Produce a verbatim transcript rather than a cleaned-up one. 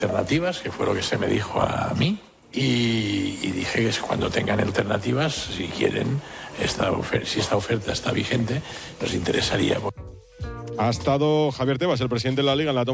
Alternativas, que fue lo que se me dijo a mí, y, y dije que cuando tengan alternativas, si quieren, esta oferta, si esta oferta está vigente, nos interesaría. Ha estado Javier Tebas, el presidente de la Liga, en la toma